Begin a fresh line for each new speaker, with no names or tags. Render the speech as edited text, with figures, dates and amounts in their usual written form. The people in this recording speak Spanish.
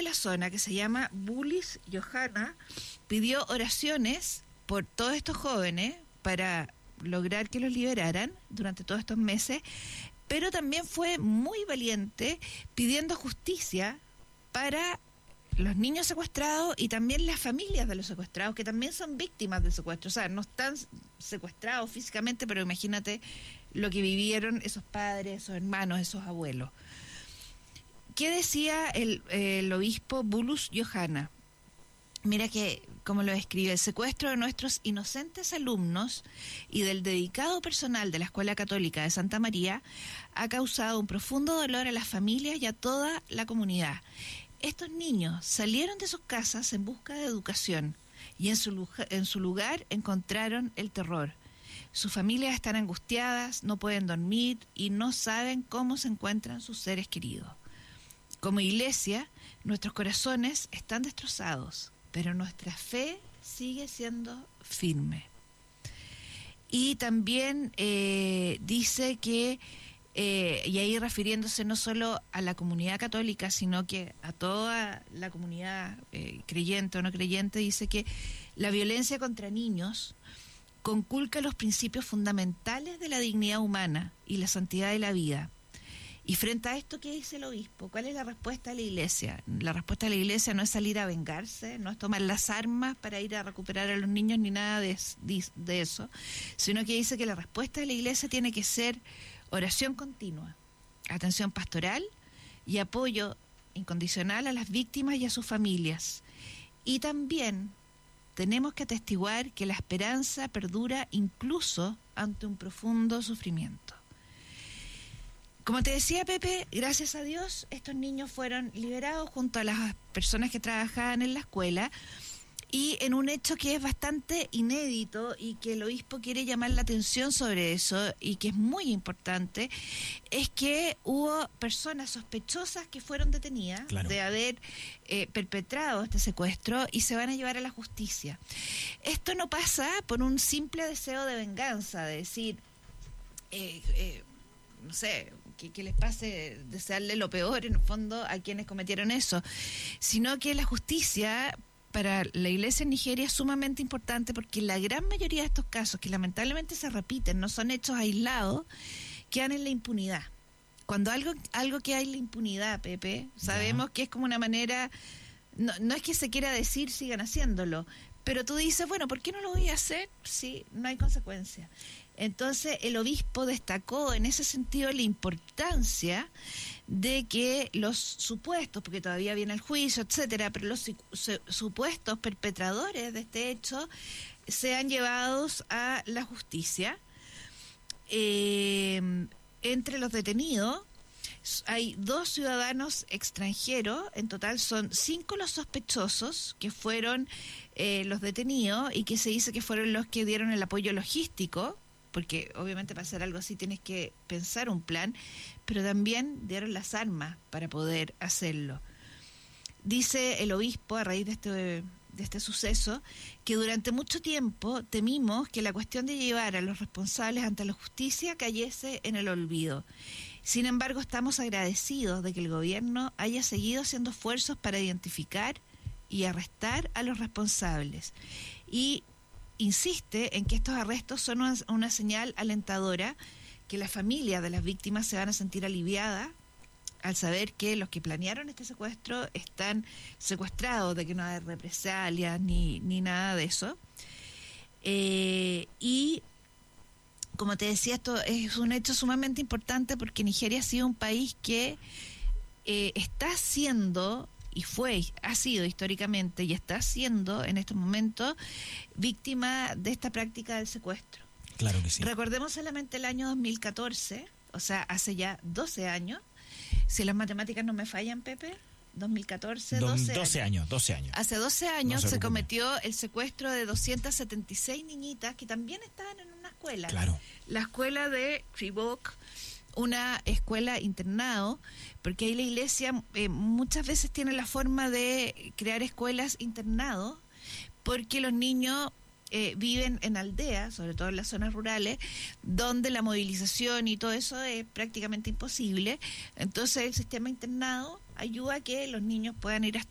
la zona, que se llama Bulis Johanna, pidió oraciones por todos estos jóvenes para lograr que los liberaran durante todos estos meses, pero también fue muy valiente pidiendo justicia para los niños secuestrados y también las familias de los secuestrados, que también son víctimas del secuestro. O sea, no están secuestrados físicamente, pero imagínate lo que vivieron esos padres, esos hermanos, esos abuelos. ¿Qué decía el obispo Bulus Johanna? Mira que, como lo describe, el secuestro de nuestros inocentes alumnos y del dedicado personal de la Escuela Católica de Santa María ha causado un profundo dolor a las familias y a toda la comunidad. Estos niños salieron de sus casas en busca de educación y en su lugar encontraron el terror. Sus familias están angustiadas, no pueden dormir y no saben cómo se encuentran sus seres queridos. Como iglesia, nuestros corazones están destrozados, pero nuestra fe sigue siendo firme. Y también dice que, y ahí refiriéndose no solo a la comunidad católica, sino que a toda la comunidad creyente o no creyente, dice que la violencia contra niños conculca los principios fundamentales de la dignidad humana y la santidad de la vida. Y frente a esto, ¿qué dice el obispo? ¿Cuál es la respuesta de la iglesia? La respuesta de la iglesia no es salir a vengarse, no es tomar las armas para ir a recuperar a los niños ni nada de eso, sino que dice que la respuesta de la iglesia tiene que ser oración continua, atención pastoral y apoyo incondicional a las víctimas y a sus familias. Y también tenemos que atestiguar que la esperanza perdura incluso ante un profundo sufrimiento. Como te decía, Pepe, gracias a Dios, estos niños fueron liberados junto a las personas que trabajaban en la escuela, y en un hecho que es bastante inédito y que el obispo quiere llamar la atención sobre eso y que es muy importante, es que hubo personas sospechosas que fueron detenidas de haber perpetrado este secuestro y se van a llevar a la justicia. Esto no pasa por un simple deseo de venganza, de decir, no sé, que les pase desearle lo peor en el fondo a quienes cometieron eso, sino que la justicia para la iglesia en Nigeria es sumamente importante, porque la gran mayoría de estos casos, que lamentablemente se repiten, no son hechos aislados, quedan en la impunidad. Cuando algo que hay en la impunidad, Pepe, sabemos que es como una manera, no es que se quiera decir sigan haciéndolo, pero tú dices, bueno, ¿por qué no lo voy a hacer si no hay consecuencia? Entonces el obispo destacó en ese sentido la importancia de que los supuestos, porque todavía viene el juicio, etcétera, pero los supuestos perpetradores de este hecho sean llevados a la justicia. Entre los detenidos hay 2 ciudadanos extranjeros, en total son 5 los sospechosos que fueron los detenidos, y que se dice que fueron los que dieron el apoyo logístico, porque obviamente para hacer algo así tienes que pensar un plan, pero también dieron las armas para poder hacerlo. Dice el obispo, a raíz de este suceso, que durante mucho tiempo temimos que la cuestión de llevar a los responsables ante la justicia cayese en el olvido. Sin embargo, estamos agradecidos de que el gobierno haya seguido haciendo esfuerzos para identificar y arrestar a los responsables. Y insiste en que estos arrestos son una señal alentadora, que las familias de las víctimas se van a sentir aliviadas al saber que los que planearon este secuestro están secuestrados, de que no hay represalias ni nada de eso. Y como te decía, esto es un hecho sumamente importante, porque Nigeria ha sido un país que está siendo, ha sido históricamente y está siendo en estos momentos víctima de esta práctica del secuestro.
Claro que sí.
Recordemos solamente el año 2014, o sea, hace ya 12 años, si las matemáticas no me fallan, Pepe, 2014, 12 años. Hace 12 años se cometió el secuestro de 276 niñitas que también estaban en una escuela.
Claro.
La escuela de Chibok, una escuela internado, porque ahí la iglesia muchas veces tiene la forma de crear escuelas internado, porque los niños viven en aldeas, sobre todo en las zonas rurales, donde la movilización y todo eso es prácticamente imposible. Entonces el sistema internado ayuda a que los niños puedan ir